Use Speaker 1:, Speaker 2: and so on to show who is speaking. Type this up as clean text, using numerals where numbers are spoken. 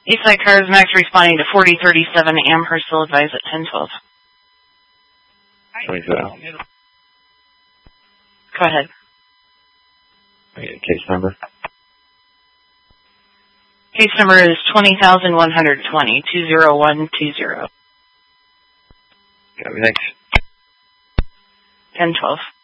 Speaker 1: Eastside Cars Max responding to 4037 Amherst, will advise at 1012.
Speaker 2: 27.
Speaker 1: Go ahead.
Speaker 2: Case number?
Speaker 1: Case number is 20,120, 20120.
Speaker 2: Copy, thanks.
Speaker 1: 1012.